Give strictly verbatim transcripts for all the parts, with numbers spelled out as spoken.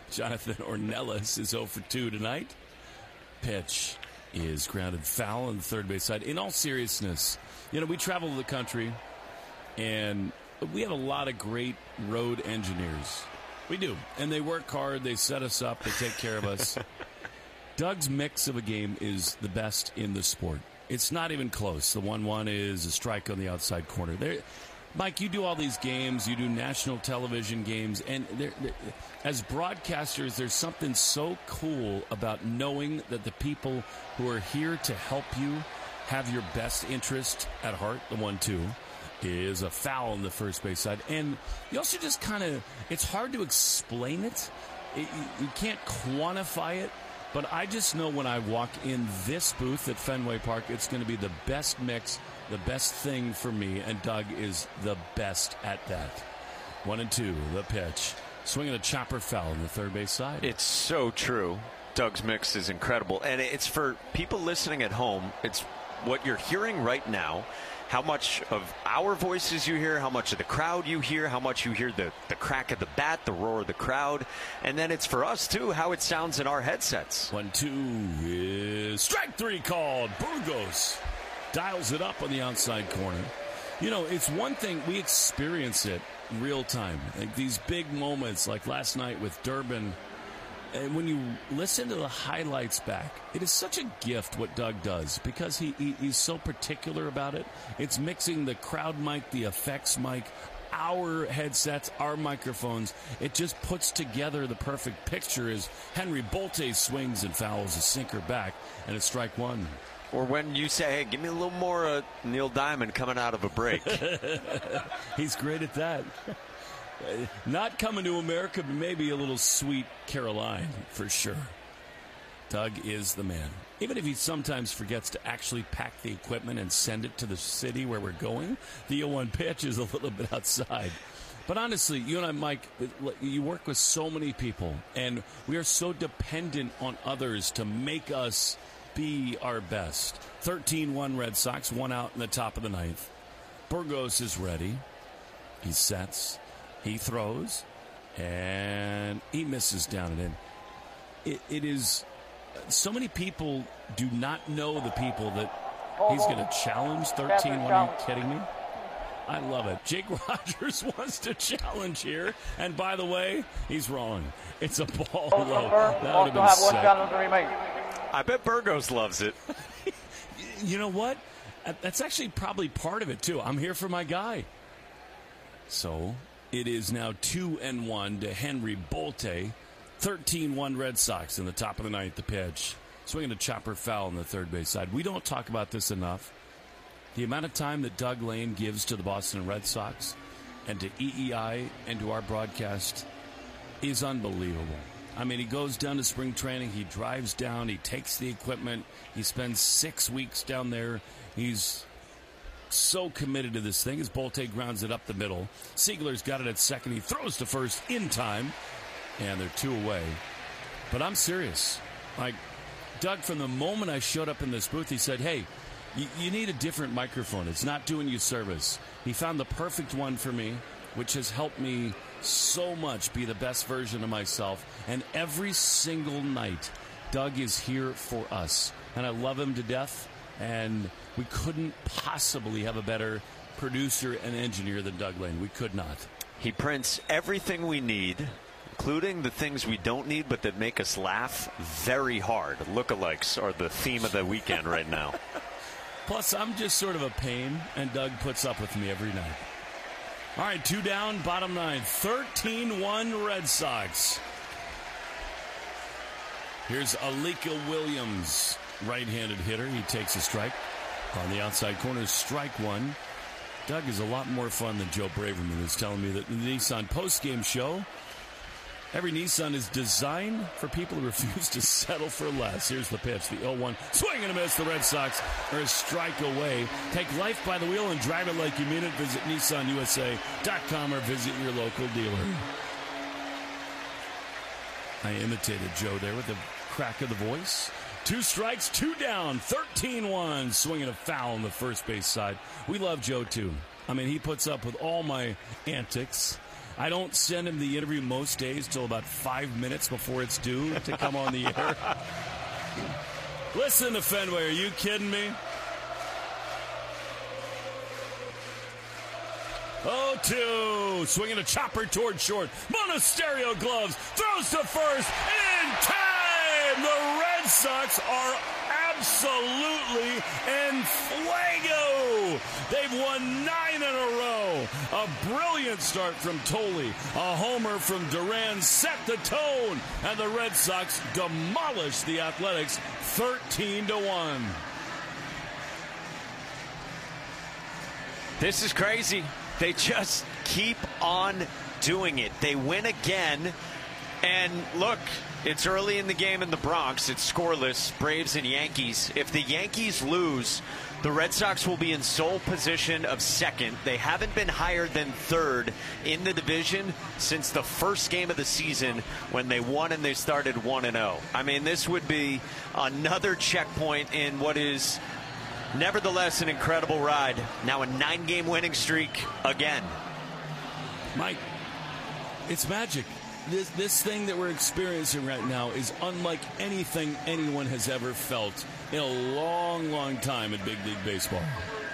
Jonathan Ornelas is oh for two tonight. Pitch is grounded foul on the third base side. In all seriousness, you know, we travel the country, and we have a lot of great road engineers. We do. And they work hard. They set us up. They take care of us. Doug's mix of a game is the best in the sport. It's not even close. The one one is a strike on the outside corner. There, Mike, you do all these games. You do national television games. And they're, they're, as broadcasters, there's something so cool about knowing that the people who are here to help you have your best interest at heart. The one two is a foul on the first base side. And you also just kind of, it's hard to explain it. it you, you can't quantify it. But I just know when I walk in this booth at Fenway Park, it's going to be the best mix, the best thing for me, and Doug is the best at that. One and two, the pitch. Swinging a chopper foul on the third base side. It's so true. Doug's mix is incredible. And it's for people listening at home, it's what you're hearing right now. How much of our voices you hear, how much of the crowd you hear, how much you hear the, the crack of the bat, the roar of the crowd. And then it's for us, too, how it sounds in our headsets. One two is strike three called. Burgos dials it up on the outside corner. You know, it's one thing, we experience it real time. Like these big moments, like last night with Durbin. And when you listen to the highlights back, it is such a gift what Doug does because he, he he's so particular about it. It's mixing the crowd mic, the effects mic, our headsets, our microphones. It just puts together the perfect picture as Henry Bolte swings and fouls a sinker back, and it's strike one. Or when you say, hey, give me a little more uh, Neil Diamond coming out of a break. He's great at that. Not coming to America, but maybe a little sweet Caroline, for sure. Doug is the man. Even if he sometimes forgets to actually pack the equipment and send it to the city where we're going, the oh one pitch is a little bit outside. But honestly, you and I, Mike, you work with so many people, and we are so dependent on others to make us be our best. thirteen one Red Sox, one out in the top of the ninth. Burgos is ready. He sets. He throws, and he misses down and in. It, it is, so many people do not know the people that he's going to challenge thirteen one. Are you kidding me? I love it. Jake Rogers wants to challenge here, and by the way, he's wrong. It's a ball low. That would have been sick. I bet Burgos loves it. You know what? That's actually probably part of it, too. I'm here for my guy. So it is now two and one to Henry Bolte. thirteen one Red Sox in the top of the ninth. The pitch. Swinging a chopper foul on the third base side. We don't talk about this enough. The amount of time that Doug Lane gives to the Boston Red Sox and to E E I and to our broadcast is unbelievable. I mean, he goes down to spring training. He drives down. He takes the equipment. He spends six weeks down there. He's so committed to this thing as Bolte grounds it up the middle. Siegler's got it at second. He throws to first in time, and they're two away. But I'm serious. Like, Doug, from the moment I showed up in this booth, he said, hey, you, you need a different microphone. It's not doing you service. He found the perfect one for me, which has helped me so much be the best version of myself. And every single night, Doug is here for us. And I love him to death. And we couldn't possibly have a better producer and engineer than Doug Lane. We could not. He prints everything we need, including the things we don't need but that make us laugh very hard. Lookalikes are the theme of the weekend right now. Plus, I'm just sort of a pain, and Doug puts up with me every night. All right, two down, bottom nine. thirteen one Red Sox. Here's Alika Williams, right-handed hitter. He takes a strike on the outside corner. Strike one. Doug is a lot more fun than Joe Braverman is telling me that in the Nissan postgame show, every Nissan is designed for people who refuse to settle for less. Here's the pitch, the oh one. Swing and a miss. The Red Sox are a strike away. Take life by the wheel and drive it like you mean it. Visit Nissan U S A dot com or visit your local dealer. I imitated Joe there with the crack of the voice. Two strikes, two down, thirteen one. Swinging a foul on the first base side. We love Joe, too. I mean, he puts up with all my antics. I don't send him the interview most days till about five minutes before it's due to come on the air. Listen to Fenway. Are you kidding me? oh two. Swinging a chopper toward short. Monasterio gloves. Throws to first. In time. The Red Sox are absolutely en fuego. They've won nine in a row. A brilliant start from Tolley. A homer from Duran set the tone. And the Red Sox demolished the Athletics thirteen to one. This is crazy. They just keep on doing it. They win again. And look, it's early in the game in the Bronx. It's scoreless, Braves and Yankees. If the Yankees lose, the Red Sox will be in sole position of second. They haven't been higher than third in the division since the first game of the season when they won and they started one and oh. I mean, this would be another checkpoint in what is nevertheless an incredible ride. Now a nine-game winning streak again. Mike, it's magic. This, this thing that we're experiencing right now is unlike anything anyone has ever felt in a long, long time in Big League Baseball.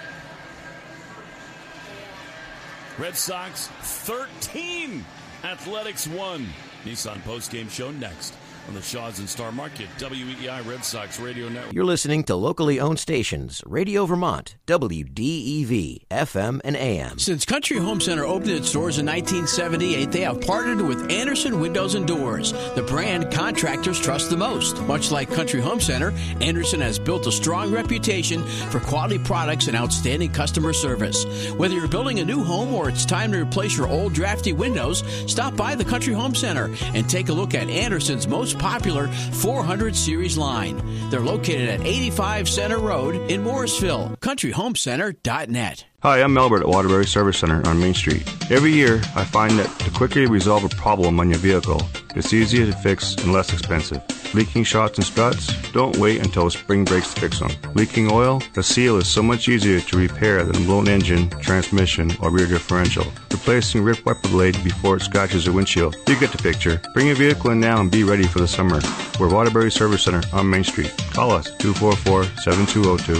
Red Sox thirteen, Athletics one. Nissan postgame show next on the Shaw's and Star Market, W E E I Red Sox Radio Network. You're listening to locally owned stations, Radio Vermont, W D E V, F M and A M. Since Country Home Center opened its doors in nineteen seventy-eight, they have partnered with Anderson Windows and Doors, the brand contractors trust the most. Much like Country Home Center, Anderson has built a strong reputation for quality products and outstanding customer service. Whether you're building a new home or it's time to replace your old drafty windows, stop by the Country Home Center and take a look at Anderson's most popular four hundred series line. They're located at eighty-five Center Road in Morrisville. country home center dot net. Hi, I'm Melbert at Waterbury Service Center on Main Street. Every year, I find that the quicker you resolve a problem on your vehicle, it's easier to fix and less expensive. Leaking shocks and struts? Don't wait until spring breaks to fix them. Leaking oil? A seal is so much easier to repair than a blown engine, transmission, or rear differential. Replacing ripped wiper blade before it scratches your windshield. You get the picture. Bring your vehicle in now and be ready for the summer. We're Waterbury Service Center on Main Street. Call us, two four four, seven two zero two.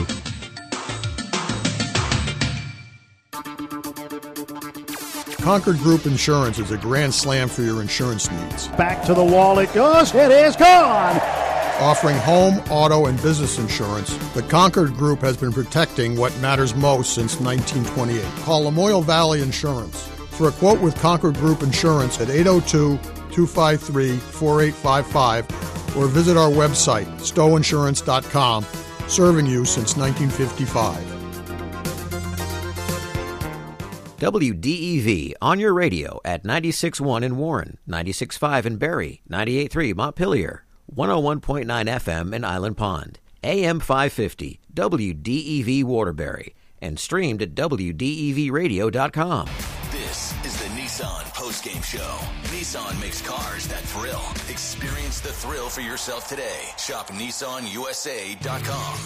Concord Group Insurance is a grand slam for your insurance needs. Back to the wall it goes. It is gone. Offering home, auto, and business insurance, the Concord Group has been protecting what matters most since nineteen twenty-eight. Call Lamoille Valley Insurance for a quote with Concord Group Insurance at eight oh two, two five three, four eight five five or visit our website, stowe insurance dot com, serving you since nineteen fifty-five. W D E V on your radio at ninety-six point one in Warren, ninety-six point five in Barrie, ninety-eight point three Montpelier, one oh one point nine F M in Island Pond, A M five fifty, W D E V Waterbury, and streamed at W D E V radio dot com. This is the Nissan postgame show. Nissan makes cars that thrill. Experience the thrill for yourself today. Shop Nissan U S A dot com.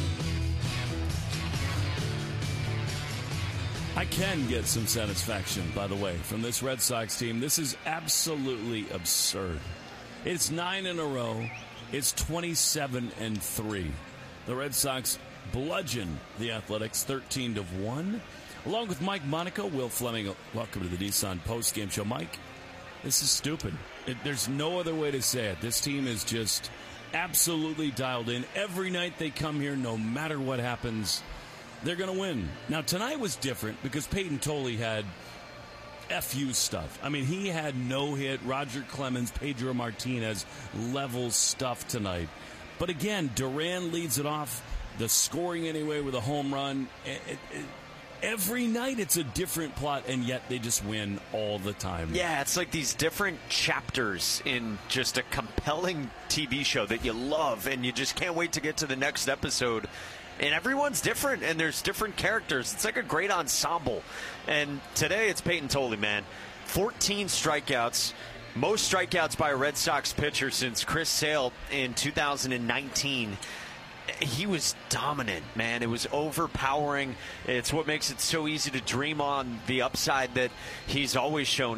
I can get some satisfaction, by the way, from this Red Sox team. This is absolutely absurd. It's nine in a row. It's twenty-seven and three. The Red Sox bludgeon the Athletics thirteen to one. Along with Mike Monaco, Will Fleming, welcome to the Nissan postgame show. Mike, this is stupid. It, there's no other way to say it. This team is just absolutely dialed in. Every night they come here, no matter what happens, they're going to win. Now, tonight was different because Peyton Tolley had F U stuff. I mean, he had no hit. Roger Clemens, Pedro Martinez level stuff tonight. But again, Duran leads it off, the scoring anyway with a home run. It, it, it, every night it's a different plot, and yet they just win all the time. Yeah, it's like these different chapters in just a compelling T V show that you love, and you just can't wait to get to the next episode. And everyone's different, and there's different characters. It's like a great ensemble. And today it's Peyton Tolley, man. fourteen strikeouts. Most strikeouts by a Red Sox pitcher since Chris Sale in two thousand nineteen. He was dominant, man. It was overpowering. It's what makes it so easy to dream on the upside that he's always shown you.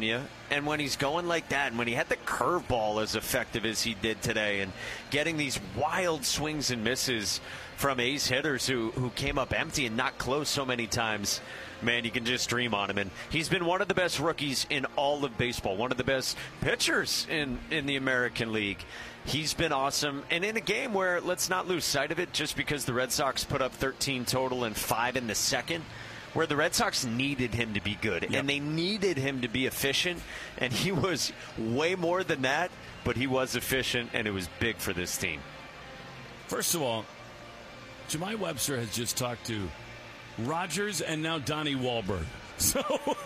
And when he's going like that, and when he had the curveball as effective as he did today, and getting these wild swings and misses from ace hitters who, who came up empty and not close so many times, man, you can just dream on him. And he's been one of the best rookies in all of baseball, one of the best pitchers in, in the American League. He's been awesome. And in a game where, let's not lose sight of it, just because the Red Sox put up thirteen total and five in the second, where the Red Sox needed him to be good, yep. and they needed him to be efficient, and he was way more than that, but he was efficient, and it was big for this team. First of all, Jemai Webster has just talked to Rogers and now Donnie Wahlberg. So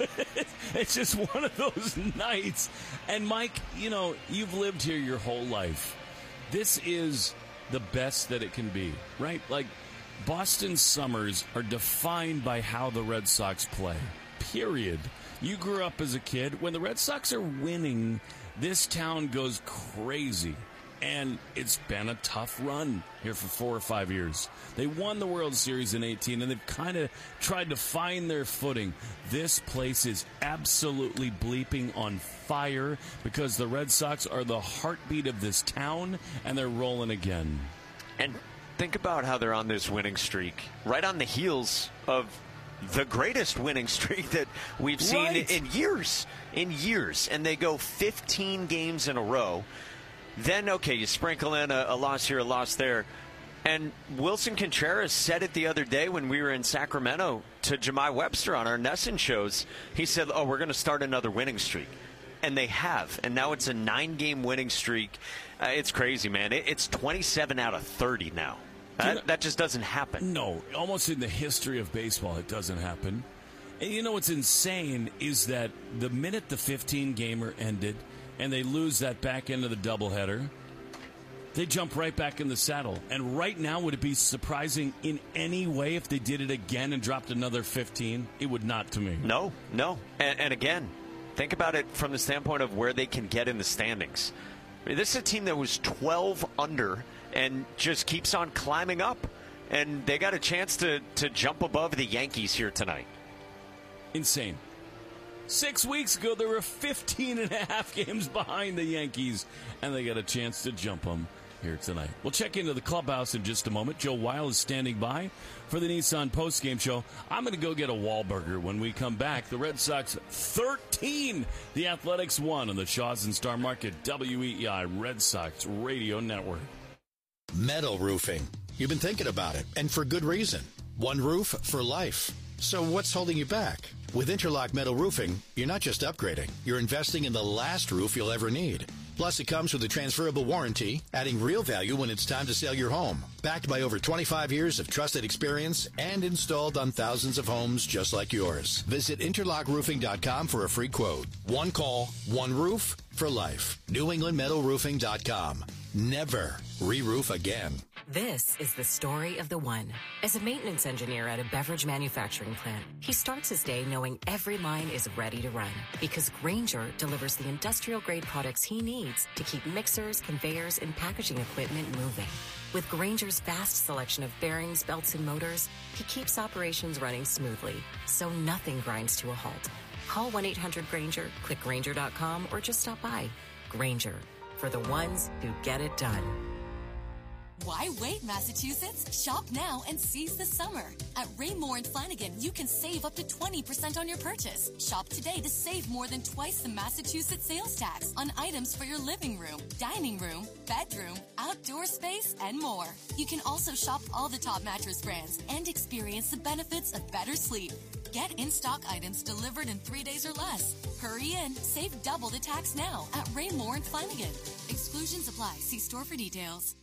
it's just one of those nights. And, Mike, you know, you've lived here your whole life. This is the best that it can be, right? Like, Boston summers are defined by how the Red Sox play, period. You grew up as a kid. When the Red Sox are winning, this town goes crazy. And it's been a tough run here for four or five years. They won the World Series in eighteen, and they've kind of tried to find their footing. This place is absolutely bleeping on fire because the Red Sox are the heartbeat of this town, and they're rolling again. And think about how they're on this winning streak, right on the heels of the greatest winning streak that we've seen right. in years, in years. And they go fifteen games in a row. Then, okay, you sprinkle in a, a loss here, a loss there. And Wilson Contreras said it the other day when we were in Sacramento to Jemai Webster on our Nesson shows. He said, oh, we're going to start another winning streak. And they have. And now it's a nine-game winning streak. Uh, it's crazy, man. It, it's twenty-seven out of thirty now. That, you know, that just doesn't happen. No, almost in the history of baseball, it doesn't happen. And you know what's insane is that the minute the fifteen-gamer ended and they lose that back end of the doubleheader, they jump right back in the saddle. And right now, would it be surprising in any way if they did it again and dropped another fifteen? It would not to me. No, no. And, and again, think about it from the standpoint of where they can get in the standings. I mean, this is a team that was twelve under and just keeps on climbing up. And they got a chance to, to jump above the Yankees here tonight. Insane. Six weeks ago, they were fifteen and a half games behind the Yankees, and they got a chance to jump them here tonight. We'll check into the clubhouse in just a moment. Joe Weil is standing by for the Nissan postgame show. I'm going to go get a Wahlburger when we come back. The Red Sox thirteen, the Athletics one on the Shaws and Star Market W E E I Red Sox Radio Network. Metal roofing. You've been thinking about it, and for good reason. One roof for life. So what's holding you back? With Interlock Metal Roofing, you're not just upgrading, you're investing in the last roof you'll ever need. Plus, it comes with a transferable warranty, adding real value when it's time to sell your home. Backed by over twenty-five years of trusted experience and installed on thousands of homes just like yours. Visit interlock roofing dot com for a free quote. One call, one roof for life. new england metal roofing dot com. Never re-roof again. This is the story of the one. As a maintenance engineer at a beverage manufacturing plant, he starts his day knowing every line is ready to run because Grainger delivers the industrial-grade products he needs to keep mixers, conveyors, and packaging equipment moving. With Grainger's vast selection of bearings, belts, and motors, he keeps operations running smoothly, so nothing grinds to a halt. Call one eight hundred Grainger, click Grainger dot com, or just stop by. Grainger, for the ones who get it done. Why wait, Massachusetts? Shop now and seize the summer. At Raymore and Flanagan, you can save up to twenty percent on your purchase. Shop today to save more than twice the Massachusetts sales tax on items for your living room, dining room, bedroom, outdoor space, and more. You can also shop all the top mattress brands and experience the benefits of better sleep. Get in-stock items delivered in three days or less. Hurry in, save double the tax now at Raymore and Flanagan. Exclusions apply. See store for details.